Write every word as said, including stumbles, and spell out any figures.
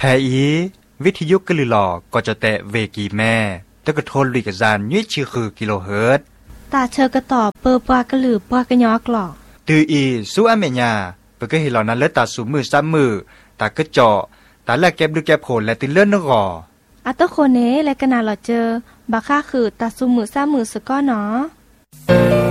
อีวิทยุกะลือหลอก็จะแตะเวกีแม่ตะกะโทนลุยกะจานยี่ชื่อคือกิโลเฮิรตซ์ตาเชอกระตอบเปอปากะลือปากะยอกหลอตืออีสู้อเมญาเปก็เห็นเหล่านั้นเลตาสูมือซ้ำมือตากะเจาะตาแลกแก็บดูแก็บโผลและติเลื่อนนกออัตโคเนและกะนาหลอเจอบาค่าคือตาซุมือซ้ำมือสะก้อเนาะ